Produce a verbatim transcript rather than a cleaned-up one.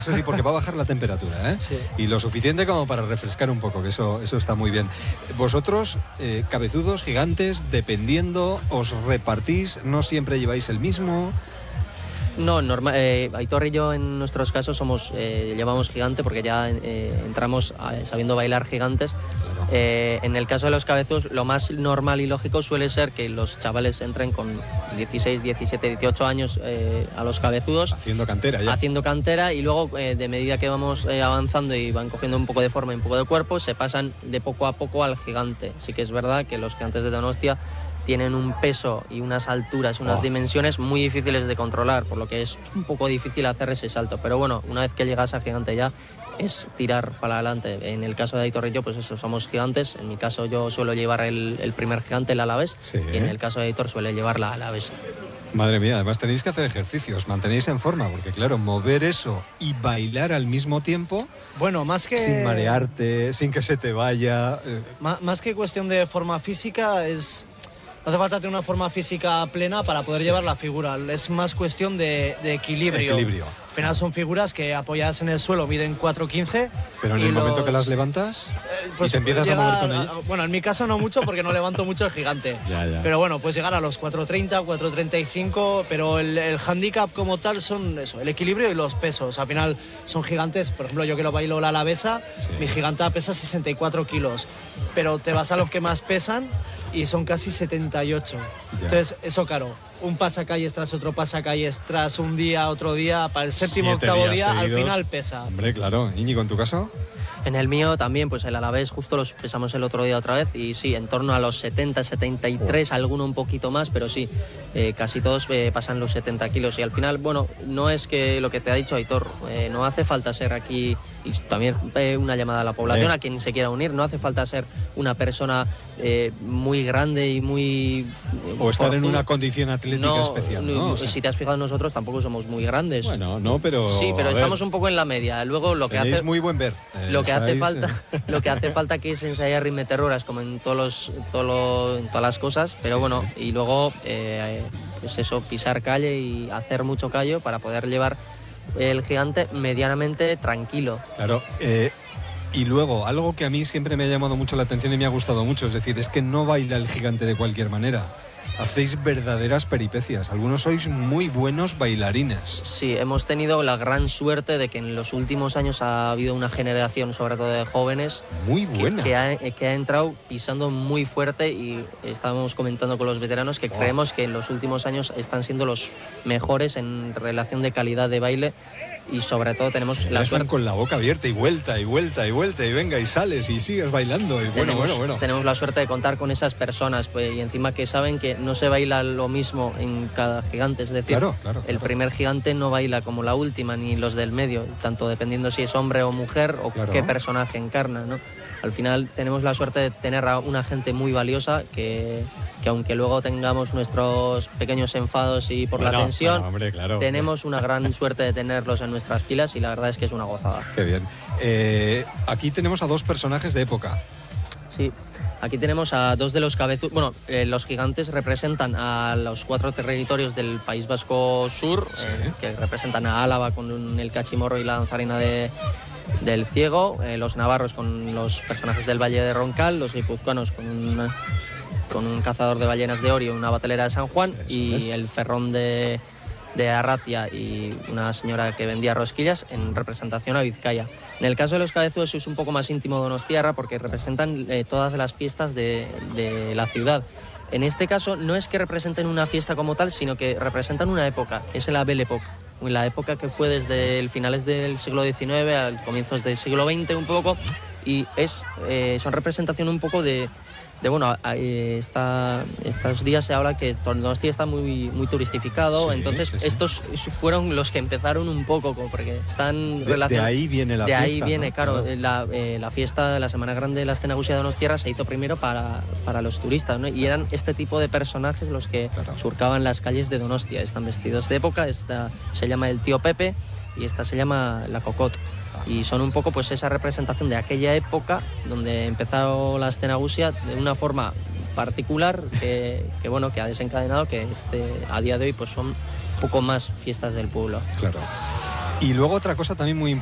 Eso sí, porque va a bajar la temperatura, ¿eh? Sí. Y lo suficiente como para refrescar un poco, que eso, eso está muy bien. Vosotros, eh, cabezudos, gigantes, dependiendo, os repartís, no siempre lleváis el mismo. No, normal, eh, Aitor y yo en nuestros casos somos eh, llevamos gigante porque ya eh, entramos eh, sabiendo bailar gigantes. Claro. Eh, en el caso de los cabezudos, lo más normal y lógico suele ser que los chavales entren con dieciséis, diecisiete, dieciocho años eh, a los cabezudos. Haciendo cantera ya. Haciendo cantera y luego, eh, de medida que vamos eh, avanzando y van cogiendo un poco de forma y un poco de cuerpo, se pasan de poco a poco al gigante. Sí que es verdad que los gigantes de Donostia tienen un peso y unas alturas, unas oh. dimensiones muy difíciles de controlar, por lo que es un poco difícil hacer ese salto. Pero bueno, una vez que llegas a gigante ya, es tirar para adelante. En el caso de Aitor y yo, pues eso, somos gigantes. En mi caso yo suelo llevar el, el primer gigante, el Alavés, sí. Y en el caso de Aitor suele llevar la Alavés. Madre mía, además tenéis que hacer ejercicios, mantenéis en forma, porque claro, mover eso y bailar al mismo tiempo, bueno, más que sin marearte, sin que se te vaya. Eh. Más, más que cuestión de forma física, es no hace falta tener una forma física plena para poder sí. llevar la figura. Es más cuestión de, de equilibrio. Equilibrio. Al final son figuras que apoyadas en el suelo miden cuatro quince. Pero en el los... momento que las levantas eh, pues y te empiezas a mover con ella. Bueno, en mi caso no mucho porque no levanto mucho el gigante. ya, ya. Pero bueno, puedes llegar a los cuatro treinta, cuatro treinta y cinco, pero el, el handicap como tal son eso, el equilibrio y los pesos. Al final son gigantes, por ejemplo, yo que lo bailo la alavesa, sí. mi giganta pesa sesenta y cuatro kilos, pero te vas a los que más pesan y son casi setenta y ocho. Ya. Entonces, eso claro, un pasacalles tras otro pasacalles tras un día, otro día, para el séptimo, Siete octavo día, seguidos. Al final pesa. Hombre, claro. Íñigo, ¿en tu caso? En el mío también, pues el Alavés justo los pesamos el otro día otra vez y sí, en torno a los setenta, setenta y tres, oh. alguno un poquito más, pero sí, eh, casi todos eh, pasan los setenta kilos y al final, bueno, no es que lo que te ha dicho Aitor, eh, no hace falta ser aquí, y también eh, una llamada a la población, eh. a quien se quiera unir, no hace falta ser una persona eh, muy grande y muy... Eh, o estar en una condición atlética no, especial, ¿no? no o sea. Si te has fijado, nosotros tampoco somos muy grandes. Bueno, no, pero... Sí, pero estamos un poco en la media, luego lo que hace... Es muy buen ver. Eh, lo que hace falta... Lo que hace falta aquí es ensayar ritmo terroras como en todos los, todo lo, en todas las cosas, pero sí. bueno, y luego eh, pues eso, pisar calle y hacer mucho callo para poder llevar el gigante medianamente tranquilo. Claro, eh, y luego algo que a mí siempre me ha llamado mucho la atención y me ha gustado mucho, es decir, es que no baila el gigante de cualquier manera. Hacéis verdaderas peripecias. Algunos sois muy buenos bailarines. Sí, hemos tenido la gran suerte de que en los últimos años ha habido una generación, sobre todo de jóvenes, muy buena, que, que, ha, que ha entrado pisando muy fuerte y estábamos comentando con los veteranos que wow. creemos que en los últimos años están siendo los mejores en relación de calidad de baile. Y sobre todo tenemos la suerte con la boca abierta y vuelta y vuelta y vuelta y venga y sales y sigues bailando y bueno, tenemos, bueno, bueno. Tenemos la suerte de contar con esas personas pues, y encima que saben que no se baila lo mismo en cada gigante, es decir, claro, claro, el claro. primer gigante no baila como la última ni los del medio, tanto dependiendo si es hombre o mujer o claro. qué personaje encarna, ¿no? Al final tenemos la suerte de tener a una gente muy valiosa que, que aunque luego tengamos nuestros pequeños enfados y por bueno, la tensión, bueno, hombre, claro. tenemos una gran suerte de tenerlos en nuestras filas y la verdad es que es una gozada. Qué bien. Eh, aquí tenemos a dos personajes de época. Sí, aquí tenemos a dos de los cabezudos. Bueno, eh, los gigantes representan a los cuatro territorios del País Vasco Sur, sí. eh, que representan a Álava con un, el cachimorro y la danzarina de... del ciego, eh, los navarros con los personajes del Valle de Roncal, los guipuzcoanos con un, con un cazador de ballenas de Orio, una batelera de San Juan y es. el ferrón de, de Arratia y una señora que vendía rosquillas en representación a Vizcaya. En el caso de los cabezudos es un poco más íntimo Donostiarra porque representan eh, todas las fiestas de, de la ciudad. En este caso no es que representen una fiesta como tal, sino que representan una época, es la Belle Époque. La época que fue desde el finales del siglo diecinueve al comienzos del siglo veinte un poco y es eh, son representación un poco de, de bueno, eh, esta, estos días se habla que Donostia está muy, muy turistificado, sí, entonces sí, sí. estos fueron los que empezaron un poco, porque están relacionados. De ahí viene la de fiesta. De ahí viene, ¿no? claro, claro. La, eh, la fiesta, la Semana Grande de la Astenagusia de Donostiarra se hizo primero para, para los turistas, ¿no? Y eran este tipo de personajes los que claro. surcaban las calles de Donostia. Están vestidos de época, esta se llama el Tío Pepe y esta se llama la Cocotte. Y son un poco pues esa representación de aquella época donde empezó la Astenagusia de una forma particular que, que bueno que ha desencadenado que este a día de hoy pues son un poco más fiestas del pueblo. Claro. Y luego otra cosa también muy